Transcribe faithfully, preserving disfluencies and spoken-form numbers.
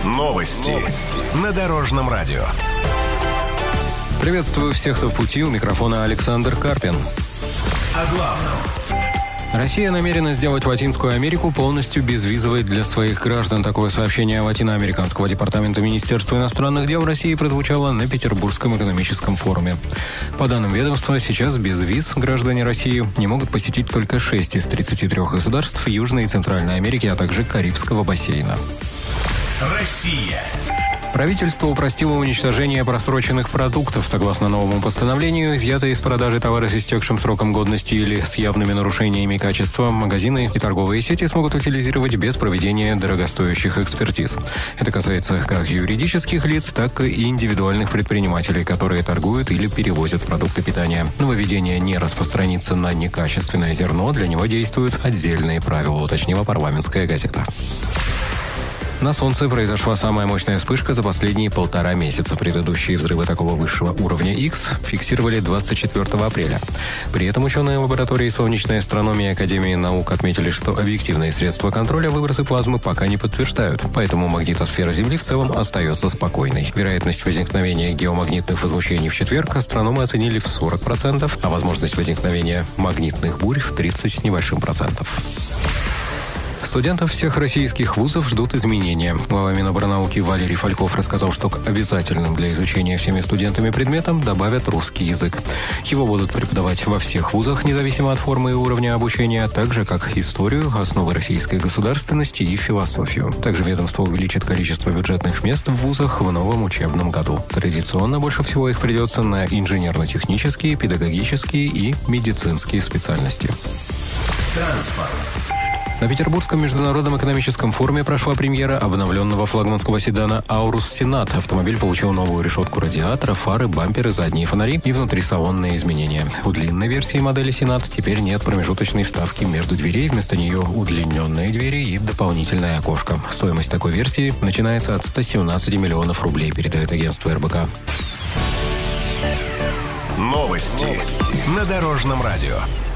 Новости на Дорожном радио. Приветствую всех, кто в пути. У микрофона Александр Карпин. О главном. Россия намерена сделать Латинскую Америку полностью безвизовой для своих граждан. Такое сообщение Латиноамериканского департамента Министерства иностранных дел России прозвучало на Петербургском экономическом форуме. По данным ведомства, сейчас без виз граждане России не могут посетить только шесть из тридцати трёх государств Южной и Центральной Америки, а также Карибского бассейна. Россия. Правительство упростило уничтожение просроченных продуктов. Согласно новому постановлению, изъятые из продажи товары с истекшим сроком годности или с явными нарушениями качества магазины и торговые сети смогут утилизировать без проведения дорогостоящих экспертиз. Это касается как юридических лиц, так и индивидуальных предпринимателей, которые торгуют или перевозят продукты питания. Нововведение не распространится на некачественное зерно, для него действуют отдельные правила, уточнила парламентская газета. На Солнце произошла самая мощная вспышка за последние полтора месяца. Предыдущие взрывы такого высшего уровня X фиксировали двадцать четвёртого апреля. При этом ученые лаборатории солнечной астрономии Академии наук отметили, что объективные средства контроля выбросы плазмы пока не подтверждают, поэтому магнитосфера Земли в целом остается спокойной. Вероятность возникновения геомагнитных возмущений в четверг астрономы оценили в сорок процентов, а возможность возникновения магнитных бурь в тридцать с небольшим процентов. Студентов всех российских вузов ждут изменения. Глава Миноборнауки Валерий Фальков рассказал, что к обязательным для изучения всеми студентами предметам добавят русский язык. Его будут преподавать во всех вузах, независимо от формы и уровня обучения, так же как историю, основы российской государственности и философию. Также ведомство увеличит количество бюджетных мест в вузах в новом учебном году. Традиционно больше всего их придется на инженерно-технические, педагогические и медицинские специальности. Транспорт. На Петербургском международном экономическом форуме прошла премьера обновленного флагманского седана «Аурус Сенат». Автомобиль получил новую решетку радиатора, фары, бамперы, задние фонари и внутрисалонные изменения. У длинной версии модели «Сенат» теперь нет промежуточной вставки между дверей, вместо нее удлиненные двери и дополнительное окошко. Стоимость такой версии начинается от ста семнадцати миллионов рублей, передает агентство эр бэ ка. Новости на Дорожном радио.